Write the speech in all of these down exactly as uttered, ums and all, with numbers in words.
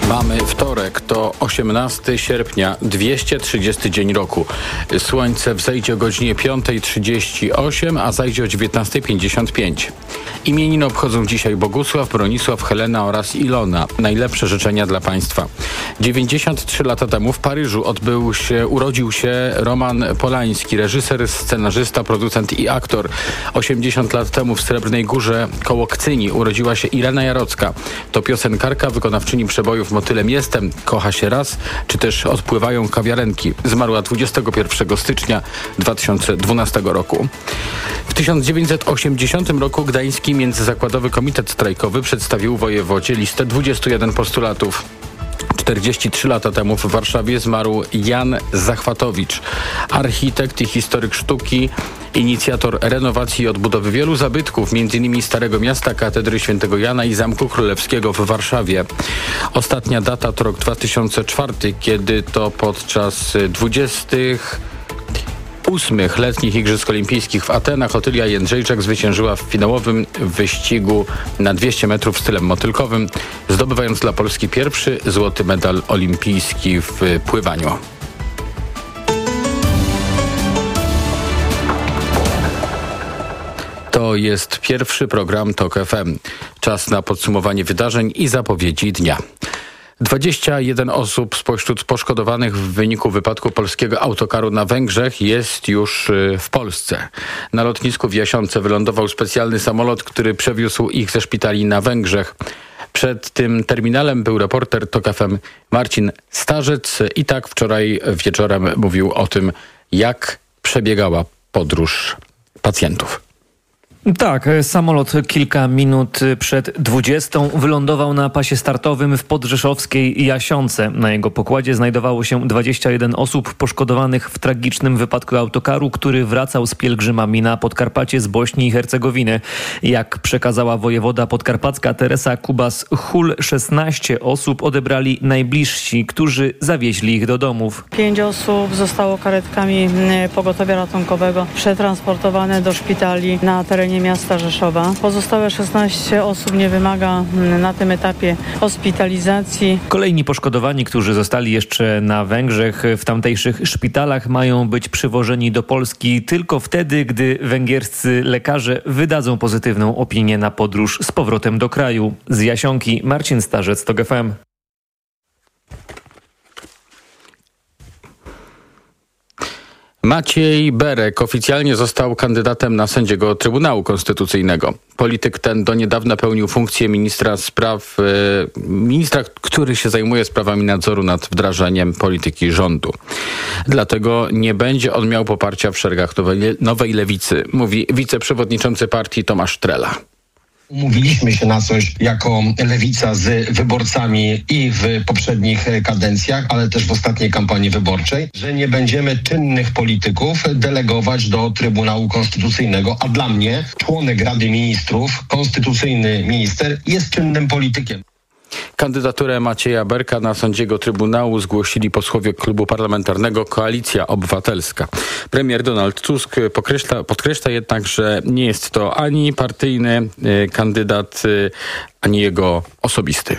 Mamy wtorek, to osiemnastego sierpnia, dwieście trzydziesty dzień roku. Słońce wzejdzie o godzinie piąta trzydzieści osiem, a zajdzie o dziewiętnasta pięćdziesiąt pięć. Imieniny obchodzą dzisiaj Bogusław, Bronisław, Helena oraz Ilona. Najlepsze życzenia dla Państwa. dziewięćdziesiąt trzy lata temu w Paryżu odbył się, urodził się Roman Polański, reżyser, scenarzysta, producent i aktor. osiemdziesiąt lat temu w Srebrnej Górze koło Kcyni urodziła się Irena Jarocka. To piosenkarka, wykonawczyni przebojów Motylem jestem, Kocha się raz, czy też Odpływają kawiarenki. Zmarła dwudziestego pierwszego stycznia dwa tysiące dwunastego roku. W tysiąc dziewięćset osiemdziesiątym roku Gdański Międzyzakładowy Komitet Strajkowy przedstawił wojewodzie listę dwudziestu jeden postulatów. czterdzieści trzy lata temu w Warszawie zmarł Jan Zachwatowicz, architekt i historyk sztuki, inicjator renowacji i odbudowy wielu zabytków, m.in. Starego Miasta, Katedry Świętego Jana i Zamku Królewskiego w Warszawie. Ostatnia data to rok dwa tysiące czwarty, kiedy to podczas dwudziestych ósmych letnich Igrzysk Olimpijskich w Atenach Otylia Jędrzejczak zwyciężyła w finałowym wyścigu na dwieście metrów stylem motylkowym, zdobywając dla Polski pierwszy złoty medal olimpijski w pływaniu. To jest pierwszy program TOK F M. Czas na podsumowanie wydarzeń i zapowiedzi dnia. dwadzieścia jeden osób spośród poszkodowanych w wyniku wypadku polskiego autokaru na Węgrzech jest już w Polsce. Na lotnisku w Jasionce wylądował specjalny samolot, który przewiózł ich ze szpitali na Węgrzech. Przed tym terminalem był reporter TOK F M Marcin Starzec i tak wczoraj wieczorem mówił o tym, jak przebiegała podróż pacjentów. Tak, samolot kilka minut przed dwudziestą wylądował na pasie startowym w podrzeszowskiej Jasionce. Na jego pokładzie znajdowało się dwadzieścia jeden osób poszkodowanych w tragicznym wypadku autokaru, który wracał z pielgrzymami na Podkarpacie z Bośni i Hercegowiny. Jak przekazała wojewoda podkarpacka Teresa Kubas-Hul, szesnaście osób odebrali najbliżsi, którzy zawieźli ich do domów. Pięć osób zostało karetkami pogotowia ratunkowego przetransportowane do szpitali na terenie miasta Rzeszowa. Pozostałe szesnaście osób nie wymaga na tym etapie hospitalizacji. Kolejni poszkodowani, którzy zostali jeszcze na Węgrzech w tamtejszych szpitalach, mają być przywożeni do Polski tylko wtedy, gdy węgierscy lekarze wydadzą pozytywną opinię na podróż z powrotem do kraju. Z Jasionki Marcin Starzec, TOK F M. Maciej Berek oficjalnie został kandydatem na sędziego Trybunału Konstytucyjnego. Polityk ten do niedawna pełnił funkcję ministra spraw, e, ministra, który się zajmuje sprawami nadzoru nad wdrażaniem polityki rządu. Dlatego nie będzie on miał poparcia w szeregach nowej, nowej lewicy, mówi wiceprzewodniczący partii Tomasz Trela. Umówiliśmy się na coś jako lewica z wyborcami i w poprzednich kadencjach, ale też w ostatniej kampanii wyborczej, że nie będziemy czynnych polityków delegować do Trybunału Konstytucyjnego, a dla mnie członek Rady Ministrów, konstytucyjny minister, jest czynnym politykiem. Kandydaturę Macieja Berka na sędziego Trybunału zgłosili posłowie klubu parlamentarnego Koalicja Obywatelska. Premier Donald Tusk podkreśla, podkreśla jednak, że nie jest to ani partyjny y, kandydat, y, ani jego osobisty.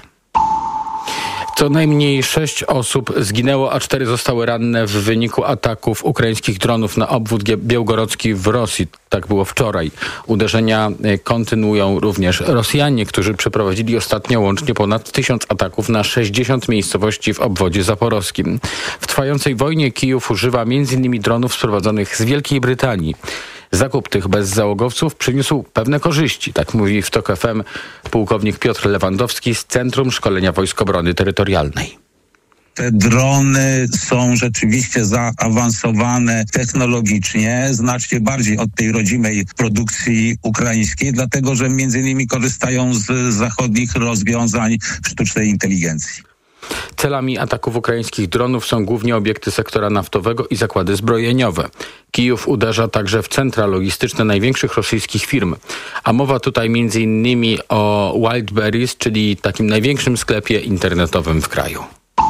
Co najmniej sześć osób zginęło, a cztery zostały ranne w wyniku ataków ukraińskich dronów na obwód białgorodzki w Rosji. Tak było wczoraj. Uderzenia kontynuują również Rosjanie, którzy przeprowadzili ostatnio łącznie ponad tysiąc ataków na sześćdziesiąt miejscowości w obwodzie zaporowskim. W trwającej wojnie Kijów używa między innymi dronów sprowadzonych z Wielkiej Brytanii. Zakup tych bezzałogowców przyniósł pewne korzyści, tak mówi w TOK F M pułkownik Piotr Lewandowski z Centrum Szkolenia Wojsk Obrony Terytorialnej. Te drony są rzeczywiście zaawansowane technologicznie, znacznie bardziej od tej rodzimej produkcji ukraińskiej, dlatego że między innymi korzystają z zachodnich rozwiązań sztucznej inteligencji. Celami ataków ukraińskich dronów są głównie obiekty sektora naftowego i zakłady zbrojeniowe. Kijów uderza także w centra logistyczne największych rosyjskich firm. A mowa tutaj między innymi o Wildberries, czyli takim największym sklepie internetowym w kraju.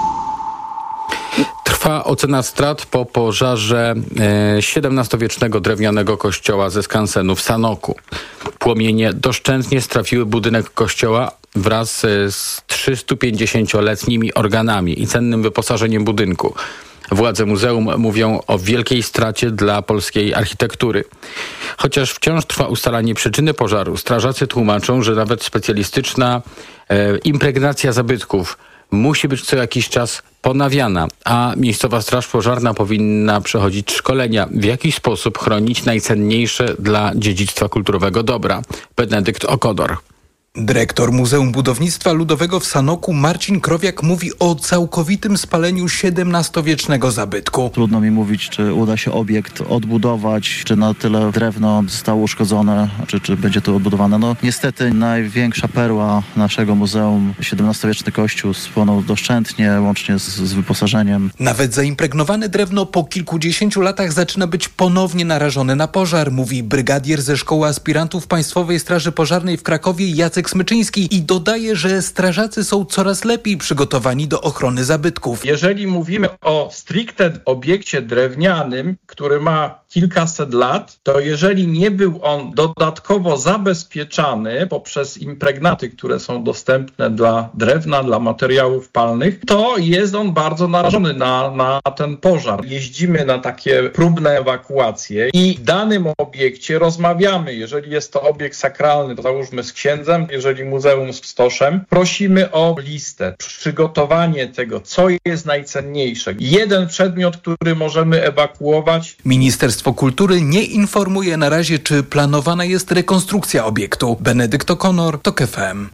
Trwa ocena strat po pożarze e, siedemnastowiecznego drewnianego kościoła ze skansenu w Sanoku. Płomienie doszczętnie strafiły budynek kościoła, wraz z trzystupięćdziesięcioletnimi organami i cennym wyposażeniem budynku. Władze muzeum mówią o wielkiej stracie dla polskiej architektury. Chociaż wciąż trwa ustalanie przyczyny pożaru, strażacy tłumaczą, że nawet specjalistyczna e, impregnacja zabytków musi być co jakiś czas ponawiana, a miejscowa straż pożarna powinna przechodzić szkolenia, w jaki sposób chronić najcenniejsze dla dziedzictwa kulturowego dobra. Benedykt O'Connor. Dyrektor Muzeum Budownictwa Ludowego w Sanoku Marcin Krowiak mówi o całkowitym spaleniu siedemnastowiecznego zabytku. Trudno mi mówić, czy uda się obiekt odbudować, czy na tyle drewno zostało uszkodzone, czy, czy będzie to odbudowane. No niestety największa perła naszego muzeum, siedemnastowieczny kościół, spłonął doszczętnie, łącznie z, z wyposażeniem. Nawet zaimpregnowane drewno po kilkudziesięciu latach zaczyna być ponownie narażone na pożar, mówi brygadier ze Szkoły Aspirantów Państwowej Straży Pożarnej w Krakowie Jacek Smyczyński i dodaje, że strażacy są coraz lepiej przygotowani do ochrony zabytków. Jeżeli mówimy o stricte obiekcie drewnianym, który ma kilkaset lat, to jeżeli nie był on dodatkowo zabezpieczany poprzez impregnaty, które są dostępne dla drewna, dla materiałów palnych, to jest on bardzo narażony na, na ten pożar. Jeździmy na takie próbne ewakuacje i w danym obiekcie rozmawiamy. Jeżeli jest to obiekt sakralny, to załóżmy z księdzem, jeżeli muzeum z stoszem, prosimy o listę, przygotowanie tego, co jest najcenniejsze. Jeden przedmiot, który możemy ewakuować. Ministerstwo Kultury nie informuje na razie, czy planowana jest rekonstrukcja obiektu. Benedykt O'Connor, TOK F M.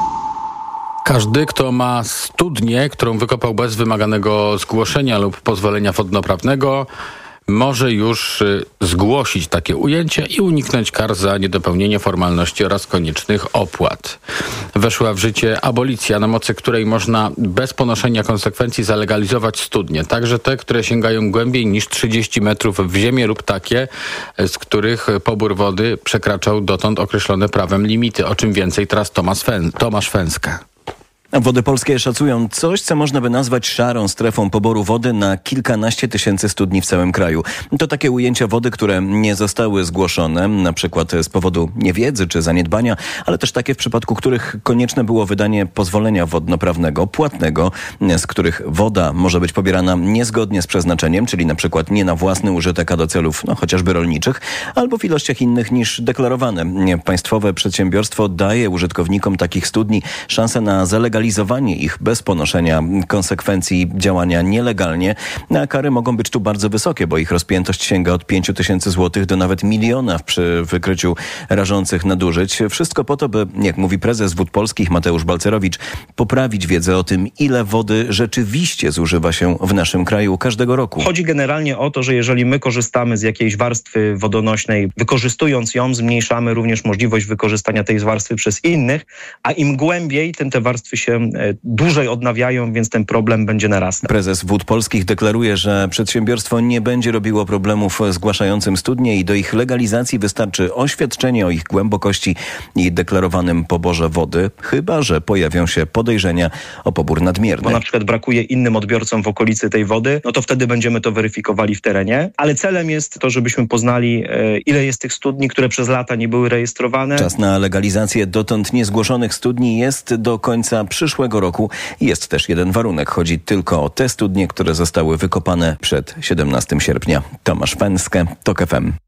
Każdy, kto ma studnię, którą wykopał bez wymaganego zgłoszenia lub pozwolenia wodnoprawnego, może już y, zgłosić takie ujęcie i uniknąć kar za niedopełnienie formalności oraz koniecznych opłat. Weszła w życie abolicja, na mocy której można bez ponoszenia konsekwencji zalegalizować studnie, także te, które sięgają głębiej niż trzydzieści metrów w ziemię lub takie, z których pobór wody przekraczał dotąd określone prawem limity. O czym więcej teraz Tomasz, Fen- Tomasz Fęska. Wody Polskie szacują coś, co można by nazwać szarą strefą poboru wody na kilkanaście tysięcy studni w całym kraju. To takie ujęcia wody, które nie zostały zgłoszone, na przykład z powodu niewiedzy czy zaniedbania, ale też takie, w przypadku których konieczne było wydanie pozwolenia wodnoprawnego, płatnego, z których woda może być pobierana niezgodnie z przeznaczeniem, czyli na przykład nie na własny użytek, a do celów no, chociażby rolniczych, albo w ilościach innych niż deklarowane. Państwowe przedsiębiorstwo daje użytkownikom takich studni szansę na zalegalizowanie legalizowanie ich bez ponoszenia konsekwencji działania nielegalnie, a kary mogą być tu bardzo wysokie, bo ich rozpiętość sięga od pięciu tysięcy złotych do nawet miliona przy wykryciu rażących nadużyć. Wszystko po to, by, jak mówi prezes Wód Polskich Mateusz Balcerowicz, poprawić wiedzę o tym, ile wody rzeczywiście zużywa się w naszym kraju każdego roku. Chodzi generalnie o to, że jeżeli my korzystamy z jakiejś warstwy wodonośnej, wykorzystując ją, zmniejszamy również możliwość wykorzystania tej warstwy przez innych, a im głębiej, tym te warstwy się dłużej odnawiają, więc ten problem będzie narastał. Prezes Wód Polskich deklaruje, że przedsiębiorstwo nie będzie robiło problemów zgłaszającym studnie i do ich legalizacji wystarczy oświadczenie o ich głębokości i deklarowanym poborze wody, chyba że pojawią się podejrzenia o pobór nadmierny. Bo na przykład brakuje innym odbiorcom w okolicy tej wody, no to wtedy będziemy to weryfikowali w terenie, ale celem jest to, żebyśmy poznali, e, ile jest tych studni, które przez lata nie były rejestrowane. Czas na legalizację dotąd niezgłoszonych studni jest do końca przyszłego roku. Jest też jeden warunek. Chodzi tylko o te studnie, które zostały wykopane przed siedemnastego sierpnia. Tomasz Fęskę, TOK F M.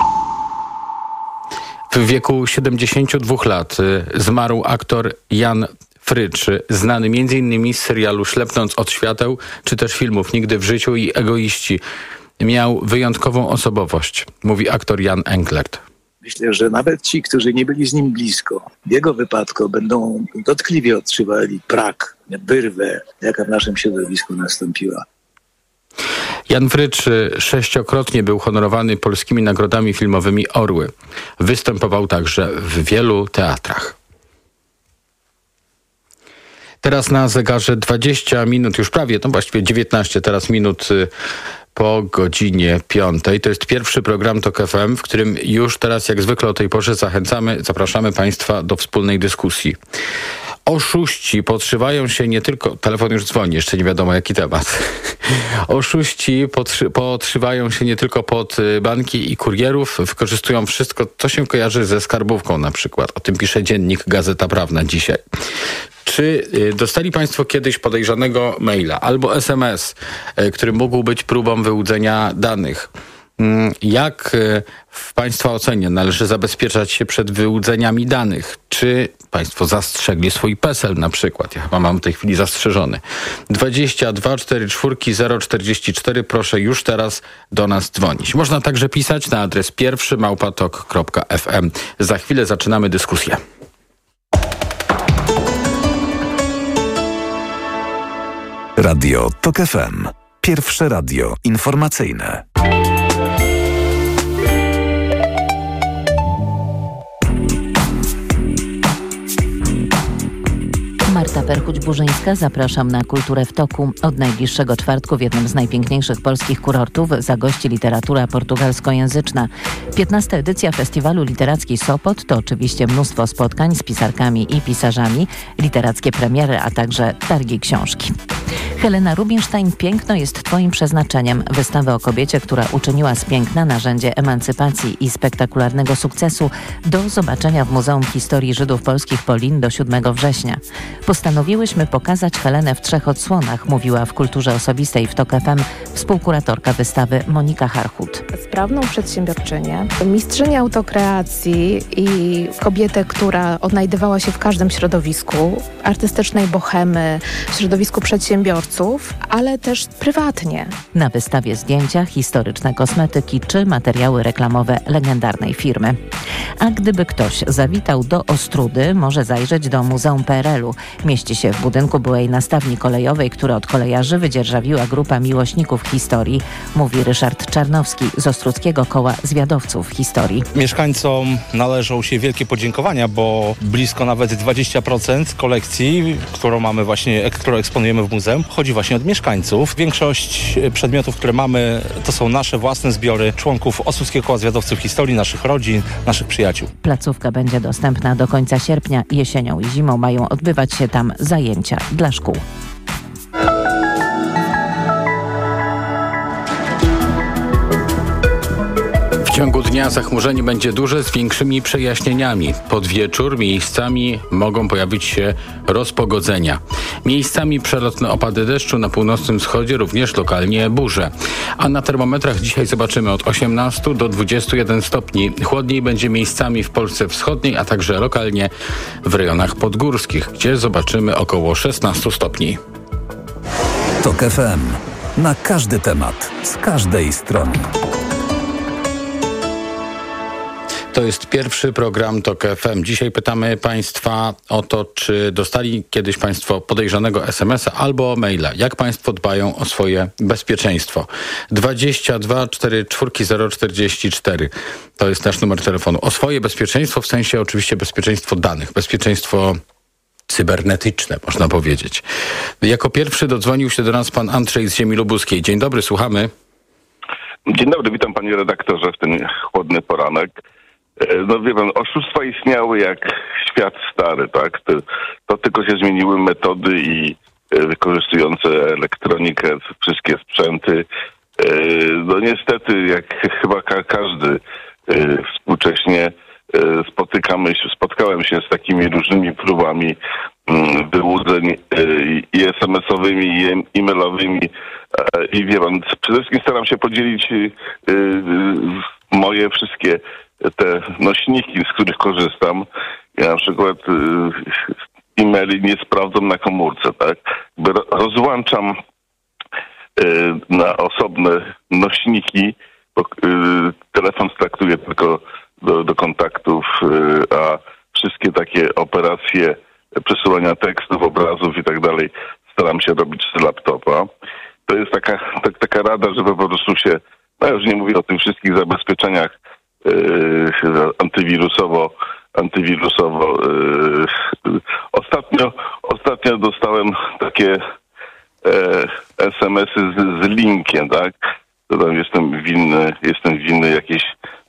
W wieku siedemdziesięciu dwóch lat zmarł aktor Jan Frycz, znany między innymi z serialu Ślepnąc od świateł, czy też filmów Nigdy w życiu i Egoiści. Miał wyjątkową osobowość, mówi aktor Jan Englert. Myślę, że nawet ci, którzy nie byli z nim blisko, w jego wypadku będą dotkliwie odczuwali brak, wyrwę, jaka w naszym środowisku nastąpiła. Jan Frycz sześciokrotnie był honorowany polskimi nagrodami filmowymi Orły. Występował także w wielu teatrach. Teraz na zegarze dwadzieścia minut, już prawie, to właściwie dziewiętnaście teraz minut po godzinie piątej. To jest pierwszy program TOK F M, w którym już teraz jak zwykle o tej porze zachęcamy, zapraszamy Państwa do wspólnej dyskusji. Oszuści podszywają się nie tylko... Telefon już dzwoni, jeszcze nie wiadomo jaki temat. Oszuści podszy, podszywają się nie tylko pod banki i kurierów, wykorzystują wszystko, co się kojarzy ze skarbówką na przykład. O tym pisze dziennik Gazeta Prawna dzisiaj. Czy dostali państwo kiedyś podejrzanego maila albo es em es, który mógł być próbą wyłudzenia danych? Jak w państwa ocenie należy zabezpieczać się przed wyłudzeniami danych? Czy państwo zastrzegli swój PESEL na przykład? Ja chyba mam w tej chwili zastrzeżony. dwadzieścia dwa czterdzieści cztery zero czterdzieści cztery. Proszę już teraz do nas dzwonić. Można także pisać na adres pierwszy małpa tok kropka ef em. Za chwilę zaczynamy dyskusję. Radio Tok F M. Pierwsze radio informacyjne. Marta Perchuć-Burzyńska, zapraszam na Kulturę w Toku. Od najbliższego czwartku w jednym z najpiękniejszych polskich kurortów zagości literatura portugalskojęzyczna. piętnasta edycja Festiwalu Literacki Sopot to oczywiście mnóstwo spotkań z pisarkami i pisarzami, literackie premiery, a także targi książki. Helena Rubinstein, piękno jest twoim przeznaczeniem. Wystawę o kobiecie, która uczyniła z piękna narzędzie emancypacji i spektakularnego sukcesu, do zobaczenia w Muzeum Historii Żydów Polskich Polin do siódmego września. Postanowiłyśmy pokazać Helenę w trzech odsłonach, mówiła w Kulturze Osobistej w Tok F M współkuratorka wystawy Monika Harchut. Sprawną przedsiębiorczynię, mistrzynię autokreacji i kobietę, która odnajdywała się w każdym środowisku, artystycznej bohemy, środowisku przedsiębiorców, ale też prywatnie. Na wystawie zdjęcia, historyczne kosmetyki czy materiały reklamowe legendarnej firmy. A gdyby ktoś zawitał do Ostródy, może zajrzeć do Muzeum P R L u. Mieści się w budynku byłej nastawni kolejowej, które od kolejarzy wydzierżawiła grupa miłośników historii, mówi Ryszard Czarnowski z Ostródzkiego Koła Zwiadowców Historii. Mieszkańcom należą się wielkie podziękowania, bo blisko nawet dwadzieścia procent kolekcji, którą mamy właśnie, którą eksponujemy w muzeum, chodzi właśnie od mieszkańców. Większość przedmiotów, które mamy, to są nasze własne zbiory członków Ostródzkiego Koła Zwiadowców Historii, naszych rodzin, naszych przyjaciół. Placówka będzie dostępna do końca sierpnia. Jesienią i zimą mają odbywać się tam zajęcia dla szkół. W ciągu dnia zachmurzenie będzie duże z większymi przejaśnieniami. Pod wieczór miejscami mogą pojawić się rozpogodzenia. Miejscami przelotne opady deszczu, na północnym wschodzie również lokalnie burze. A na termometrach dzisiaj zobaczymy od osiemnastu do dwudziestu jeden stopni. Chłodniej będzie miejscami w Polsce Wschodniej, a także lokalnie w rejonach podgórskich, gdzie zobaczymy około szesnastu stopni. Tok F M. Na każdy temat, z każdej strony. To jest pierwszy program Tok F M. Dzisiaj pytamy państwa o to, czy dostali kiedyś państwo podejrzanego es em es a albo maila. Jak państwo dbają o swoje bezpieczeństwo? dwadzieścia dwa czterdzieści cztery zero czterdzieści cztery. To jest nasz numer telefonu. O swoje bezpieczeństwo, w sensie oczywiście bezpieczeństwo danych, bezpieczeństwo cybernetyczne, można powiedzieć. Jako pierwszy dodzwonił się do nas pan Andrzej z Ziemi Lubuskiej. Dzień dobry, słuchamy. Dzień dobry, witam panie redaktorze w ten chłodny poranek. No wie pan, oszustwa istniały jak świat stary, tak? To, to tylko się zmieniły metody i wykorzystujące elektronikę, wszystkie sprzęty. No niestety, jak chyba ka- każdy współcześnie spotykamy się, spotkałem się z takimi różnymi próbami wyłudzeń i es em esowymi, i e-mailowymi. I wie pan, przede wszystkim staram się podzielić moje wszystkie te nośniki, z których korzystam. Ja na przykład y, e-maili nie sprawdzam na komórce, tak? Jakby rozłączam y, na osobne nośniki, bo y, telefon traktuję tylko do, do kontaktów, y, a wszystkie takie operacje przesyłania tekstów, obrazów i tak dalej staram się robić z laptopa. To jest taka, tak, taka rada, żeby po prostu się, no już nie mówię o tych wszystkich zabezpieczeniach Yy, antywirusowo, antywirusowo. Yy, ostatnio, ostatnio dostałem takie e, es em esy z, z linkiem, tak? To tam jestem winny, jestem winny jakieś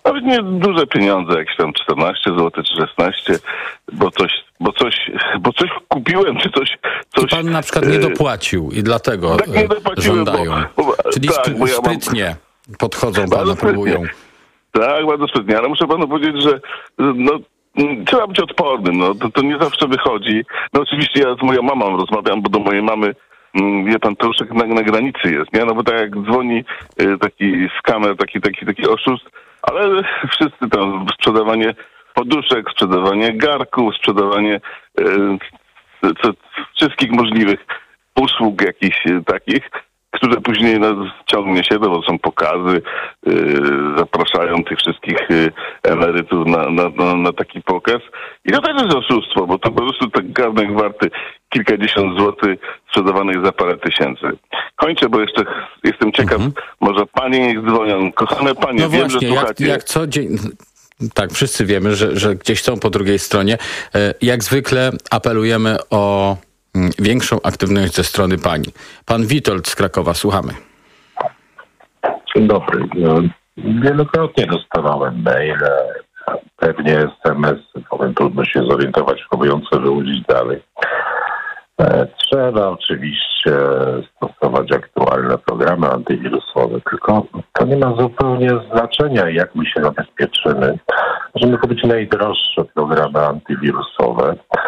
nawet nie duże pieniądze, jakieś tam czternaście złotych czy szesnaście, bo coś, bo coś, bo coś kupiłem, czy coś... coś I pan na przykład nie dopłacił i dlatego tak nie dopłaciłem, żądają. Bo, bo, Czyli tak, spry- bo ja sprytnie mam, podchodzą pana, próbują. Tak, bardzo sprytnie, ale muszę panu powiedzieć, że no, trzeba być odpornym, no, to, to nie zawsze wychodzi. No oczywiście ja z moją mamą rozmawiam, bo do mojej mamy, wie pan, to już na, na granicy jest, nie? No bo tak jak dzwoni y, taki skamer, taki, taki, taki oszust, ale wszyscy tam sprzedawanie poduszek, sprzedawanie garków, sprzedawanie y, co, wszystkich możliwych usług jakichś y, takich, które później no, ciągnie się, no, bo są pokazy, yy, zapraszają tych wszystkich yy, emerytów na, na, na, na taki pokaz. I to też jest oszustwo, bo to po prostu tak garnek warty kilkadziesiąt złotych sprzedawanych za parę tysięcy. Kończę, bo jeszcze jestem ciekaw, mhm. może panie niech dzwonią. Kochane panie, no wiem, właśnie, że słuchacie. Jak, jak co dzień... Tak, wszyscy wiemy, że, że gdzieś są po drugiej stronie. Jak zwykle apelujemy o większą aktywność ze strony pani. Pan Witold z Krakowa, słuchamy. Dzień dobry. Wielokrotnie dostawałem maile, pewnie es em es, powiem, trudno się zorientować, próbujące wyłudzić dalej. Trzeba oczywiście stosować aktualne programy antywirusowe, tylko to nie ma zupełnie znaczenia, jak my się zabezpieczymy. Możemy kupić najdroższe programy antywirusowe,